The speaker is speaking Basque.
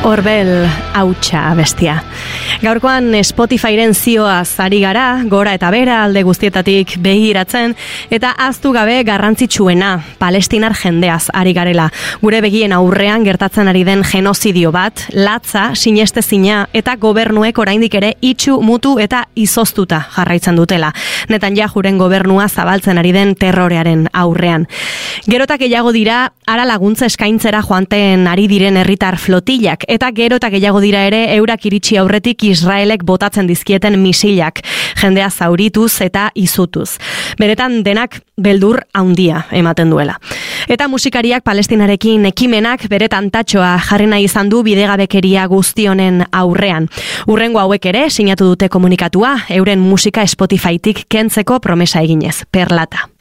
Orbel hautsa bestia. Gaurkoan Spotifyren zioaz ari gara, gora eta bera alde guztietatik begiratzen, eta ahaztu gabe garrantzitsuena, palestinar jendeaz ari garela. Gure begien aurrean gertatzen ari den genozidio bat, latza, sinestezina eta gobernuek oraindik ere itxu, mutu eta izoztuta jarraitzen dutela. Netanyahuren gobernua zabaltzen ari den terrorearen aurrean. Gerotak gehiago dira, ara laguntza eskaintzera joanten ari diren herritar flotillak, eta gero eta gehiago dira ere eurak iritsi aurretik Israelek botatzen dizkieten misilak, jendea zaurituz eta izutuz. Benetan denak beldur handia ematen duela. Eta musikariak Palestinarekin ekimenak bere tantatxoa jarri nahi izan du bidegabekeria guzti honen aurrean. Hurrengo hauek ere sinatu dute komunikatua, euren musika Spotifytik kentzeko promesa eginez, Perlata.